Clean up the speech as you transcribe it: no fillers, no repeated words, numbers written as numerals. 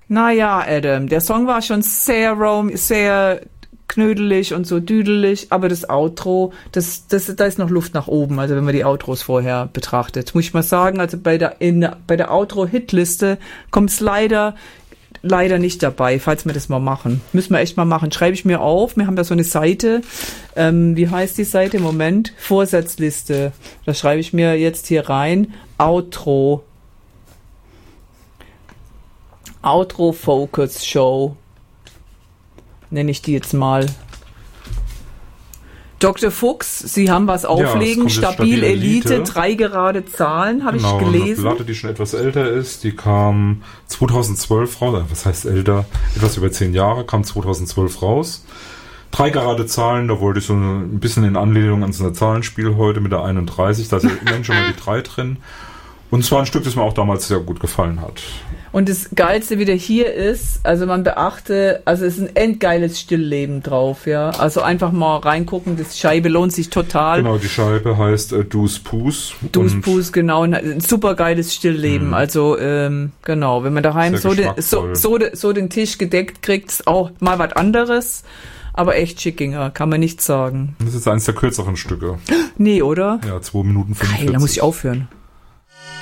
Naja, Adam, der Song war schon sehr knödelig und so düdelig, aber das Outro, da ist noch Luft nach oben, also wenn man die Outros vorher betrachtet. Muss ich mal sagen, also bei der Outro-Hitliste kommt es leider nicht dabei, falls wir das mal machen. Müssen wir echt mal machen. Schreibe ich mir auf. Wir haben da so eine Seite. Wie heißt die Seite? Moment. Vorsatzliste. Da schreibe ich mir jetzt hier rein. Outro Focus Show. Nenne ich die jetzt mal. Dr. Fuchs, Sie haben was auflegen, Stabil Elite, 3 gerade Zahlen, habe ich gelesen. Eine Platte, die schon etwas älter ist, die kam 2012 raus, was heißt älter, etwas über 10 Jahre, kam 2012 raus. 3 gerade Zahlen, da wollte ich so ein bisschen in Anlehnung an so ein Zahlenspiel heute mit der 31, da ist ja immerhin schon mal die 3 drin. Und es war ein Stück, das mir auch damals sehr gut gefallen hat. Und das Geilste wieder hier ist, also man beachte, also es ist ein endgeiles Stillleben drauf, ja. Also einfach mal reingucken, das Scheibe lohnt sich total. Genau, die Scheibe heißt Dus Pus. Dus Pus, genau, ein super geiles Stillleben. Also, genau, wenn man daheim so den Tisch gedeckt kriegt, ist auch mal was anderes. Aber echt Schickinger, kann man nicht sagen. Das ist eines der kürzeren Stücke. Nee, oder? Ja, 2 Minuten 45. Geil, da muss ich aufhören.